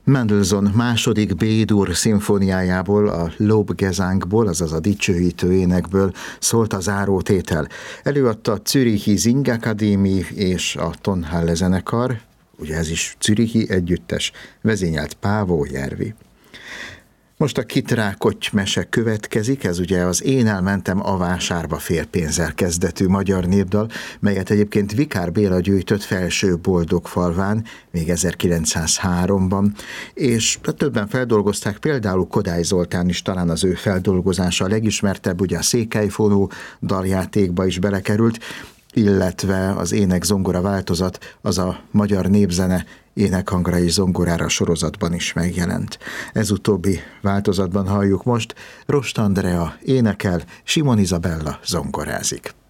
Mendelssohn második B-dur szimfóniájából, a Lobgesangból, azaz a dicsőítő énekből szólt a zárótétel. Előadta a Zürichi Singakadémie és a Tonhalle zenekar, ugye ez is zürichi együttes, vezényelt Pávó Järvi. Most a Kitrákotty mese következik, ez ugye az Én elmentem a vásárba félpénzzel kezdetű magyar népdal, melyet egyébként Vikár Béla gyűjtött Felső-Boldogfalván még 1903-ban, és többen feldolgozták, például Kodály Zoltán is, talán az ő feldolgozása a legismertebb, ugye a Székelyfonó daljátékba is belekerült, illetve az ének-zongora változat, az a Magyar Népzene énekhangra és zongorára sorozatban is megjelent. Ez utóbbi változatban halljuk most, Rost Andrea énekel, Simon Izabella zongorázik.